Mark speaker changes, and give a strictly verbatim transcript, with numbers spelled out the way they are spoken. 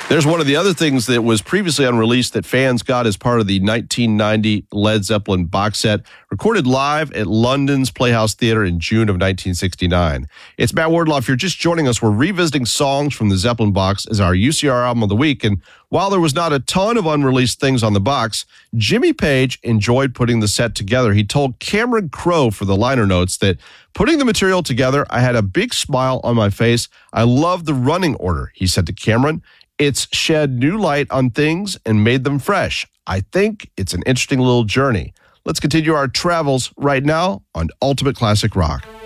Speaker 1: There's one of the other things that was previously unreleased that fans got as part of the nineteen ninety Led Zeppelin box set, recorded live at London's Playhouse Theatre in June of nineteen sixty-nine. It's Matt Wardlaw. If you're just joining us, we're revisiting songs from the Zeppelin box as our U C R album of the week. And while there was not a ton of unreleased things on the box, Jimmy Page enjoyed putting the set together. He told Cameron Crowe for the liner notes that putting the material together, I had a big smile on my face. I love the running order, he said to Cameron. It's shed new light on things and made them fresh. I think it's an interesting little journey. Let's continue our travels right now on Ultimate Classic Rock.